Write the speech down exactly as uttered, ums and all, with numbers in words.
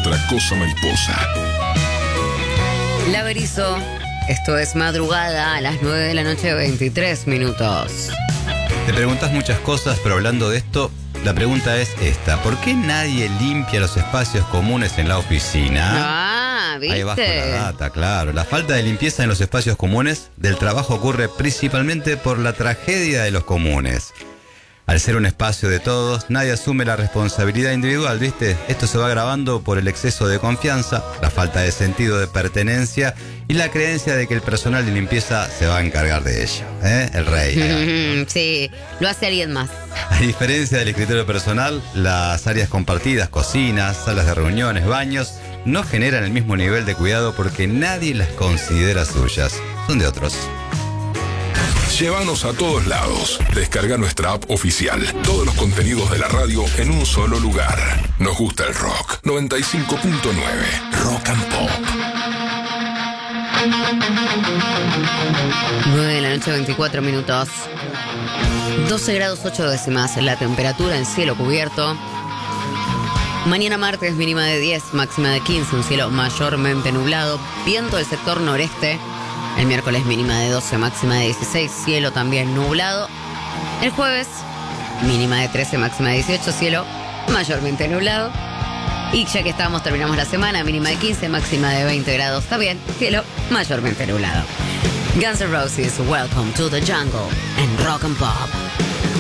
otra cosa mariposa. La Berizo, esto es Madrugada a las nueve de la noche, veintitrés minutos. Te preguntas muchas cosas, pero hablando de esto, la pregunta es esta. ¿Por qué nadie limpia los espacios comunes en la oficina? Ah, ¿viste? Ahí bajo la data, claro. La falta de limpieza en los espacios comunes del trabajo ocurre principalmente por la tragedia de los comunes. Al ser un espacio de todos, nadie asume la responsabilidad individual, ¿viste? Esto se va agravando por el exceso de confianza, la falta de sentido de pertenencia y la creencia de que el personal de limpieza se va a encargar de ello, ¿eh? El rey. Sí, lo hace alguien más. A diferencia del escritorio personal, las áreas compartidas, cocinas, salas de reuniones, baños, no generan el mismo nivel de cuidado porque nadie las considera suyas. Son de otros. Llévanos a todos lados. Descarga nuestra app oficial. Todos los contenidos de la radio en un solo lugar. Nos gusta el rock. noventa y cinco punto nueve. Rock and Pop. nueve de la noche, veinticuatro minutos. doce grados ocho décimas la temperatura en cielo cubierto. Mañana martes mínima de diez, máxima de quince, un cielo mayormente nublado. Viento del sector noreste. El miércoles mínima de doce, máxima de dieciséis, cielo también nublado. El jueves mínima de trece, máxima de dieciocho, cielo mayormente nublado. Y ya que estamos, terminamos la semana, mínima de quince, máxima de veinte grados, está bien, cielo mayormente nublado. Guns N' Roses, Welcome to the Jungle en Rock and Pop.